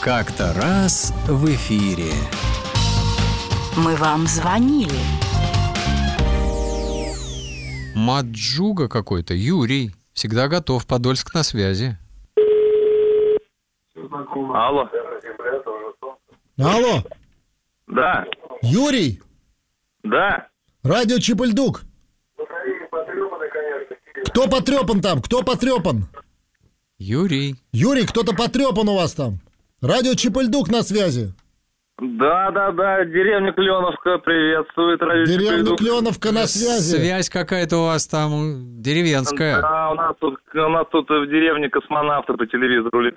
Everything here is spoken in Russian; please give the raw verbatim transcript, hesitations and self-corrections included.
Как-то раз в эфире. Мы вам звонили. Маджуга какой-то, Юрий. Всегда готов, Подольск на связи. Алло. Алло. Да. Юрий. Да. Радио Чип-Ль-Дук. Кто потрепан там? Кто потрепан? Юрий. Юрий, кто-то потрепан у вас там. Радио Чип-Ль-Дук на связи. Да, да, да, деревня Кленовка приветствует. радио Деревня Чип-Ль-Дук. Кленовка на связи. Связь какая-то у вас там деревенская. Да, у нас тут, у нас тут в деревне космонавты по телевизору